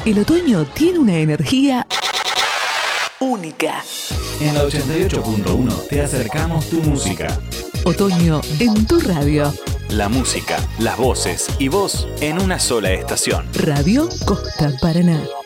El otoño tiene una energía única. En la 88.1 te acercamos tu música. Otoño en tu radio. La música, las voces y vos en una sola estación. Radio Costa Paraná.